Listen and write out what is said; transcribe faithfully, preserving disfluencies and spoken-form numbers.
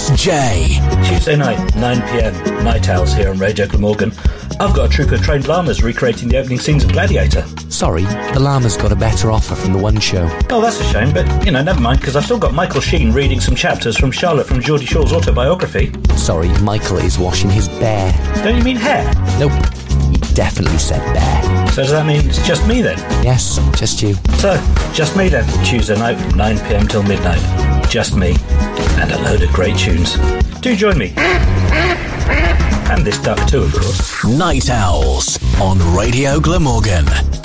It's Jay. Tuesday night, nine p.m, Night Owls here on Radio Glamorgan. I've got a troupe of trained llamas recreating the opening scenes of Gladiator. Sorry, the llamas got a better offer from the One Show. Oh, that's a shame, but, you know, never mind, because I've still got Michael Sheen reading some chapters from Charlotte from Geordie Shaw's autobiography. Sorry, Michael is washing his bear. Don't you mean hair? Nope, he definitely said bear. So does that mean it's just me then? Yes, just you. So, just me then. Tuesday night from nine p.m. till midnight. Just me. And a load of great tunes. Do join me. And this duck too, of course. Night Owls on Radio Glamorgan.